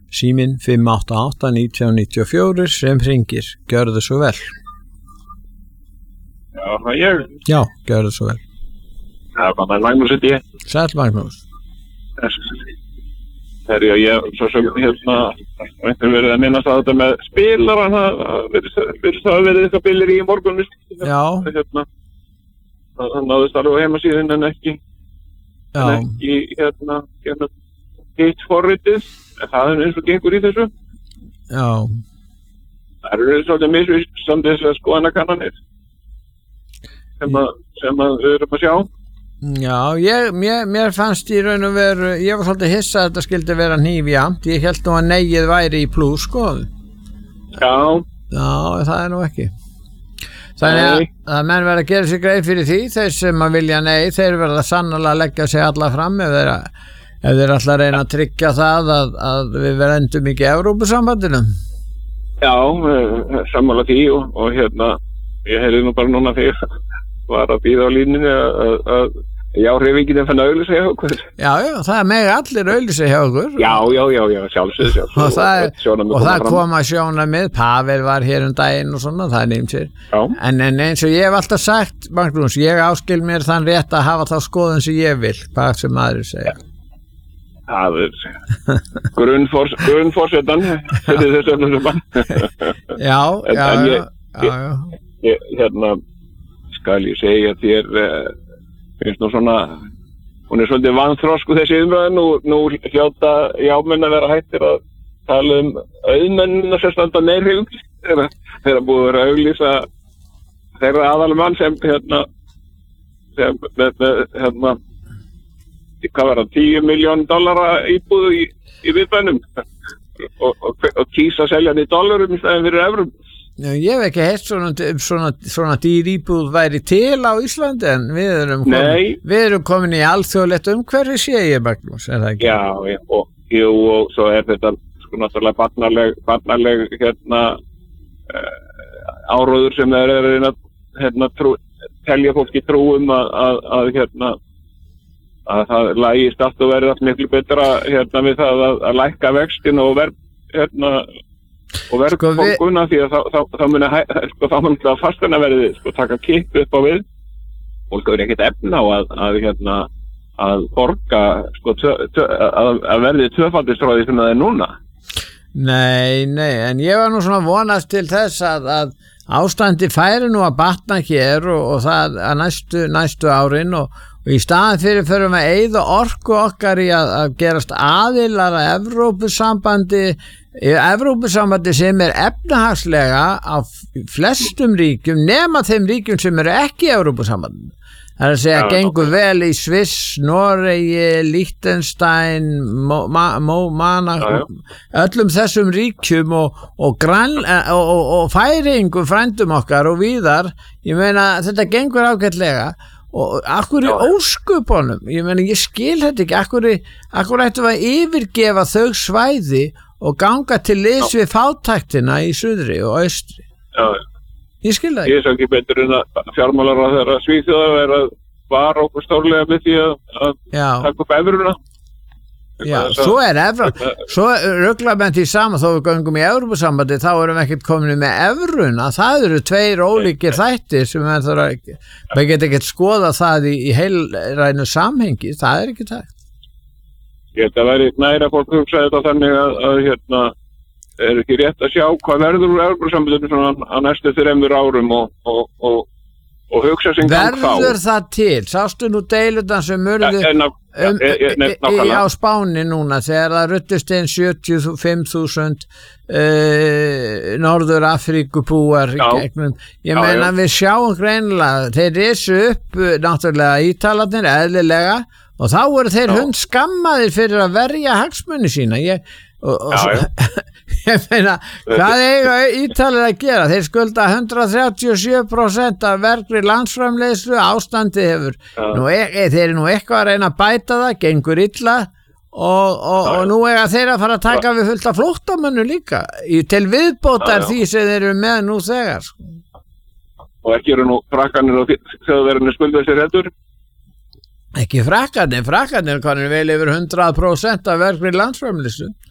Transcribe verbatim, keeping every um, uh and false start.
Síminn fimm átta átta nítján níutíu og fjögur sem hringir. Gjörðu svo vel. Já, það er ég. Já, gjörðu svo vel. Það er bara Magnús heiti ég. Sæll Magnús. Þegar ég, ég, svo sem hérna, einhvern verið að minnast að þetta með spilar, það verið það verið eitthvað bilir í morgun, já. Hérna, það náðist alveg á heimasíðin en ekki, já. En ekki, hérna, hérna, hitt forritið, en það er eins og gengur í þessu. Já. Það eru svolítið misvísandi þessar skoðanakannanir, sem að, sem að við erum að sjá. Já, ég, mér, mér fannst í raun og veru, ég var svolítið hissa að þetta skildi vera hnífjamt, ég held nú að neyið væri í plús, sko. Já. Já, það er nú ekki. Þannig að, að menn verða að gera sér greið fyrir því, þeir sem að vilja nei, þeir verða sannarlega að leggja sig alla fram ef þeir, ef þeir alltaf reyna að tryggja það að, að við verðum ekki í Evrópusambandinu. Já, sammála því og, og hérna, ég heyrði nú bara núna þegar var að býða á línunni að, að já, hreyfingin fann að auglýsa hjá okkur. Já, já, það er með allir auglýsa hjá okkur. Já, já, já, já, sjálfsögðu, sjálfsögðu. Og það, og, og það koma sjónarmið, Pavel var hér um daginn og svona, það er nefnt sér. Já. En, en eins og ég hef alltaf sagt, Magnús, ég áskil mér þann rétt að hafa þá skoðun sem ég vil, hvað sem aðrir segja. Það er grunnforsetan fyrir þessu öfnum sem mann. Já, já, en, en ég, já, já, já. Ég, hérna, skal ég segja þér uh, finnst nú svona hún er svolítið vanþrosku þessi umræðu nú, nú hljóta jámenn að vera hættir að tala um auðmennina sem standa neyrhjum þegar þeirra búið að auglýsa þeirra aðalmann sem hérna sem með, með hérna hvað var það, tíu miljón dollara íbúðu í, í viðbænum og, og, og kýsa að selja hann í dollarum í staðin fyrir evrum. Ég hef ekki heyrt svona, svona, svona dýr íbúð væri til á Íslandi en við erum komin, við erum komin í alþjóðlegt umhverfi sé ég Magnús, er það ekki? Já, já og, jú, og svo er þetta sko náttúrulega barnaleg, barnaleg hérna uh, áróður sem þeir eru að hérna, trú, telja fólki trúum að, að, að hérna að það lægist allt og verið allt miklu betra hérna við það að, að lækka vextin og verð hérna og verðbólguna því að þá, þá, þá muni sko, þá muni það fastana verði sko, taka kipp upp á við fólk er ekkert efna á að, að, hérna, að borga sko, tö, tö, að, að verði tvöfaldistróði sem það er núna. Nei, nei, en ég var nú svona vonast til þess að, að ástandi færi nú að batna hér og, og það að næstu, næstu árin og, og í staðan fyrir fyrir að eyða orku okkar í að, að gerast aðilar að Evrópusambandi Evrópusambandi sem er efnahagslega á flestum ríkjum nema þeim ríkjum sem eru ekki í Evrópusambandinu. Það er að segja ja, gengur okay. vel í Sviss, Noregi, Liechtenstein, Mómana, ja, ja. öllum þessum ríkjum og, og, grann, og, og, og færingum frændum okkar og víðar, ég meina þetta gengur ágætlega og akkur í ósköpunum, ég meina ég skil þetta ekki, akkur, akkur ættum að yfirgefa þau svæði og ganga til liðs við fátæktina í suðri og austri. Já, ég skil það ekki. Ég er svo ekki betur en að fjármálar að þeirra Svíþjóðar er að vara okkur stórlega með því að, að taka upp evruna. Já, svo er evra, svo rugla menn því saman þó við göngum í Evrópusambandi þá erum við ekkert komin með evruna, það eru tveir ólíkir þættir sem menn þarf ekki, maður get ekkert skoða það í, í heilrænu samhengi, það er ekki tækt. Ég held að væri næra fólk hugsa þetta þannig að, að hérna er ekki rétt að sjá hvað verður úr Evrópusambandinu svona á næstu þremur árum og, og, og, og hugsa sem gang þá. Verður það til? Sástu nú deilutan sem urðu ja, um, um, á Spáni núna þegar það ruttist inn sjötíu og fimm þúsund uh, Norður Afríkubúar í gegnum. Ég meina við sjáum greinilega, þeir risu upp náttúrulega Ítalarnir eðlilega og þá voru þeir hund skammaðir fyrir að verja hagsmuni sína. Ég, og, og já, já. ég meina, hvað eiga Ítalir að gera? Þeir skulda hundrað þrjátíu og sjö prósent af vergri landsframleiðslu, ástandi hefur. Nú, e, þeir eru nú eitthvað að reyna að bæta það, gengur illa og, og, og nú eiga þeir að fara að taka við fullt af flóttamönnum líka í, til viðbótar já, já. því sem þeir eru með nú þegar. Og ekki eru nú frakkanir og þjóðverðinni skulda sér heldur? Ekki frakkanir, frakkanir kannir vel yfir hundrað prósent af vergri landsframleiðslu.